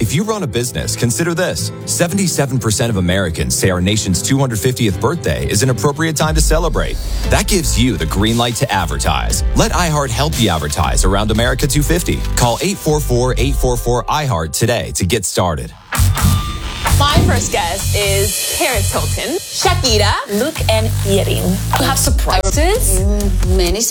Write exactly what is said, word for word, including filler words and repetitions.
If you run a business, consider this. seventy-seven percent of Americans say our nation's two hundred fiftieth birthday is an appropriate time to celebrate. That gives you the green light to advertise. Let iHeart help you advertise around America two fifty. Call eight four four, eight four four, iHeart today to get started. My first guest is Paris Hilton, Shakira, Luke and Yerin. You have surprises. Mm, many